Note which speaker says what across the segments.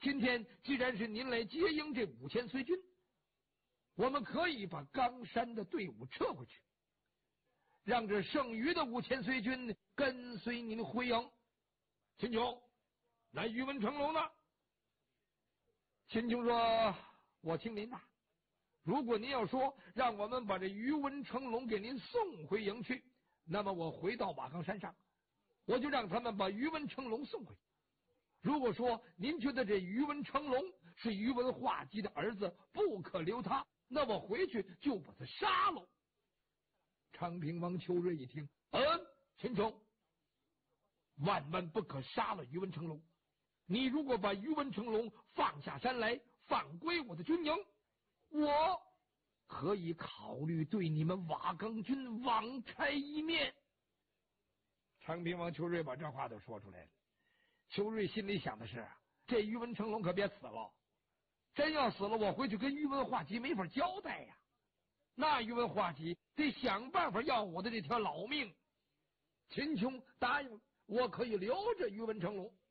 Speaker 1: 今天既然是您来接应这5000随军，我们可以把冈山的队伍撤回去，让这剩余的5000随军跟随您回营。秦琼，那宇文成龙呢？秦琼说：我听您的，如果您要说让我们把这宇文成龙给您送回营去，那么我回到瓦岗山上，我就让他们把宇文成龙送回去。如果说您觉得这宇文成龙是宇文化及的儿子，不可留他，那我回去就把他杀了。昌平王邱瑞一听，秦琼，万万不可杀了宇文成龙。你如果把宇文成龙放下山来，放归我的军营，我可以考虑对你们瓦岗军网开一面。昌平王邱瑞把这话都说出来了。邱瑞心里想的是，这宇文成龙可别死了，真要死了，我回去跟宇文化及没法交代呀。那宇文化及得想办法要我的这条老命。秦琼答应我可以留着宇文成龙。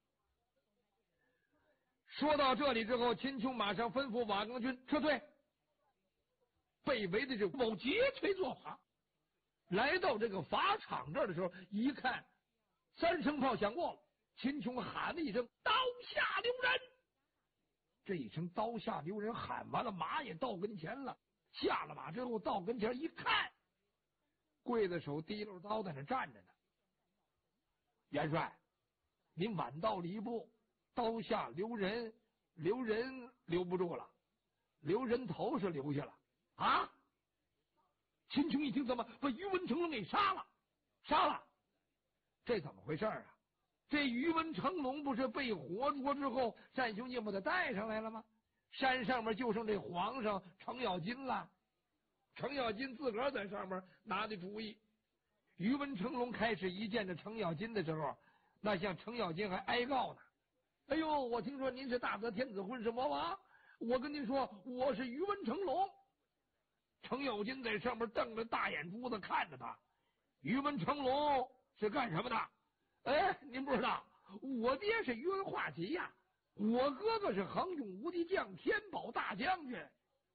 Speaker 1: 说到这里之后，秦琼马上吩咐瓦岗军撤退。被围的这某节锤作法，来到这个法场这儿的时候，一看3声炮响过了，秦琼喊了一声：刀下留人。这一声刀下留人喊完了，马也到跟前了。下了马之后到跟前一看，刽子手提溜刀在那站着呢。元帅，您晚到了一步，刀下留人，留人留不住了，留人头是留下了啊！秦琼一听，怎么把宇文成龙给杀了？杀了？这怎么回事啊？这宇文成龙不是被活捉之后，单雄进把他带上来了吗？山上面就剩这皇上程咬金了。程咬金自个儿在上面拿的主意。宇文成龙开始一见着程咬金的时候，那像程咬金还哀告呢。哎呦，我听说您是大德天子混世魔王，我跟您说，我是宇文成龙。程咬金在上面瞪着大眼珠子看着他。宇文成龙是干什么的？哎，您不知道，我爹是宇文化及呀，我哥哥是横勇无敌将，天宝大将军。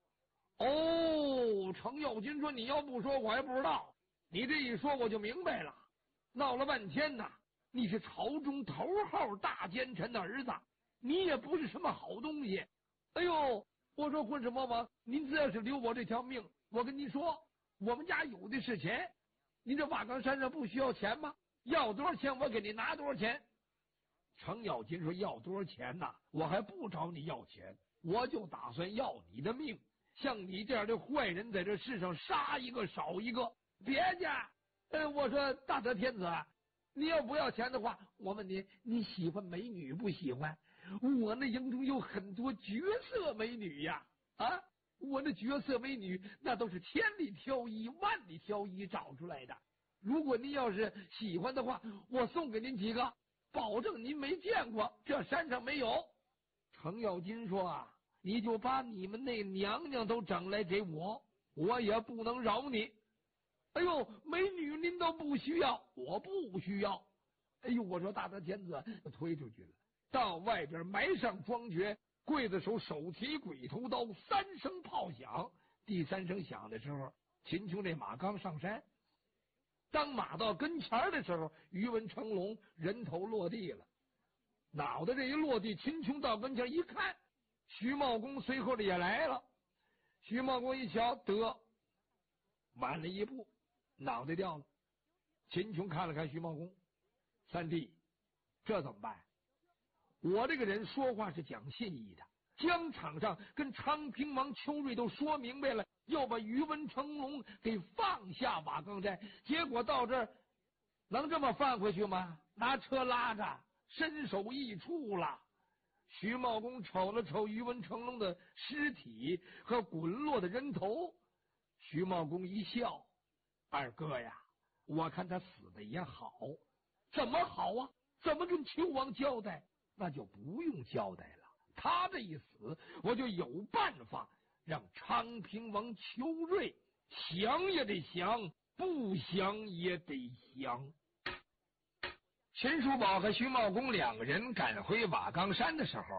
Speaker 1: 哦，程咬金说，你要不说我还不知道，你这一说我就明白了。闹了半天呐，你是朝中头号大奸臣的儿子，你也不是什么好东西。哎呦，我说混世魔王，您只要是留我这条命，我跟您说，我们家有的是钱，您这瓦岗山上不需要钱吗？要多少钱我给你拿多少钱。程咬金说，要多少钱呐？我还不找你要钱，我就打算要你的命。像你这样的坏人在这世上杀一个少一个。别介，我说大德天子，你要不要钱的话，我问你，你喜欢美女不喜欢？我那营中有很多绝色美女呀，啊，我那绝色美女那都是千里挑一万里挑一找出来的。如果您要是喜欢的话，我送给您几个，保证您没见过，这山上没有。程咬金说啊，你就把你们那娘娘都整来给我，我也不能饶你。哎呦，美女您都不需要，我不需要。哎呦，我说大德天子，推出去了，到外边埋上庄爵，刽子手手提鬼头刀，3声炮响。第3声响的时候，秦琼这马刚上山，当马到跟前的时候，宇文成龙人头落地了，脑袋这一落地，秦琼到跟前一看，徐茂公随后的也来了。徐茂公一瞧，得晚了一步，脑袋掉了。秦琼看了看徐茂公，三弟，这怎么办？我这个人说话是讲信义的，疆场上跟昌平王邱瑞都说明白了，要把宇文成龙给放下瓦岗寨，结果到这儿能这么放回去吗？拿车拉着，身首异处了。徐茂公瞅了瞅宇文成龙的尸体和滚落的人头，徐茂公一笑，二哥呀，我看他死的也好。怎么好啊？怎么跟邱王交代？那就不用交代了，他这一死，我就有办法让昌平王邱瑞降也得降，不降也得降。秦叔宝和徐茂公2个人赶回瓦岗山的时候，